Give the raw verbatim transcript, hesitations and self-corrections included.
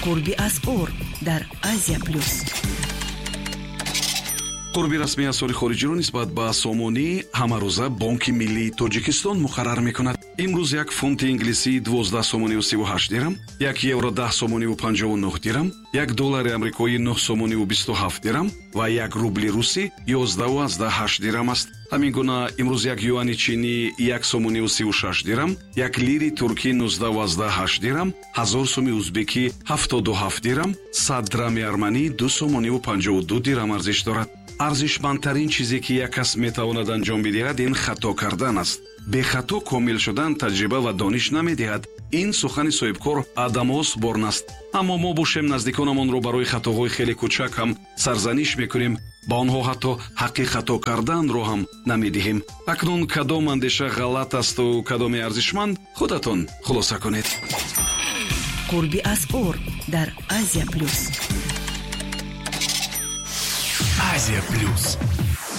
قربی از اور در آسیا پلوس. قربی رسمی اسعار خارجی را نسبت به سامانی همروزه بانک ملی تاجیکستان مقرر میکند. امروز یک فونت انگلیسی دوازده سامانی و سی و هشت درم، یک یورو ده سامانی و پنجاه و نه درم، یک دلار آمریکایی نه سامانی و بیست و هفت درم و یک روبل روسی یازده و هشت درم است. همین گونه امروز یک یوان چینی یک سامانی و سی و شش درم، یک لیری ترکی نوزده و هشت درم، هزار سوم ازبکی هفتاد و هفت درم، صد درم ارمنی دو سامانی و پنجاه و دو درم ارزش دارد. ارزشمندترین چیزی که یک کس میتواند انجام بدهد این خطا کردن است. به خطا کامل شدن تجربه و دانش نمیدهد. این سخن صاحبکار آداموس بورن است. اما ما باشیم نزدیکانمان رو برای خطاهای خیلی کوچک هم سرزنش میکنیم، با آنها حتی حق خطا کردن رو هم نمیدهیم. اکنون کدام اندیشه غلط است و کدام ارزشمند خودتون خلاصه کنید. قربی از اور در آسیا پلوس. آسیا پلوس.